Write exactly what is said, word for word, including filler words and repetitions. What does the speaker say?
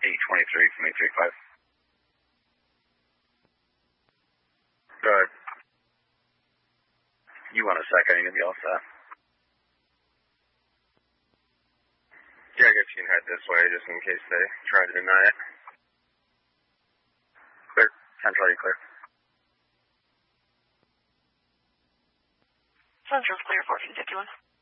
eight twenty-three from eight three five. Go ahead. You want a second, you're going to be all set. Yeah, I guess you can head this way just in case they try to deny it. Clear. Central, you clear. Central's clear, fourteen fifty-one.